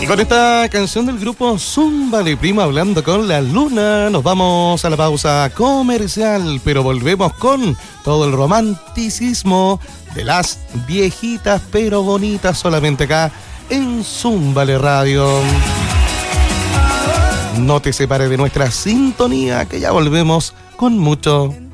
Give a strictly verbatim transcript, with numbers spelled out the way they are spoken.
Y con esta canción del grupo Zúmbale Prima, hablando con la luna, nos vamos a la pausa comercial, pero volvemos con todo el romanticismo de las viejitas pero bonitas, solamente acá en Zúmbale Radio. No te separes de nuestra sintonía, que ya volvemos con mucho